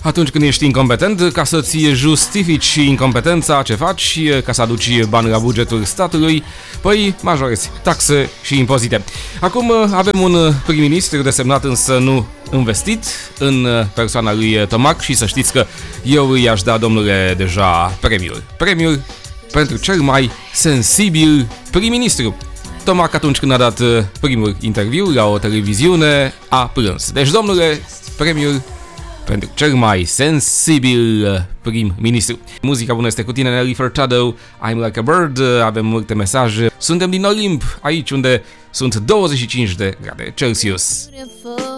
Atunci când ești incompetent, ca să-ți justifici incompetența, ce faci? Ca să aduci bani la bugetul statului, păi majorezi taxe și impozite. Acum avem un prim-ministru desemnat, însă nu investit, în persoana lui Tomac, și să știți că eu i-aș da, domnule, deja premiul pentru cel mai sensibil prim-ministru. Tomac, atunci când a dat primul interviu la o televiziune, a plâns. Deci, domnule, premiul pentru cel mai sensibil prim-ministru. Muzica bună este cu tine, Nelly Furtado, I'm Like a Bird. Avem multe mesaje. Suntem din Olimp, aici unde sunt 25 de grade Celsius.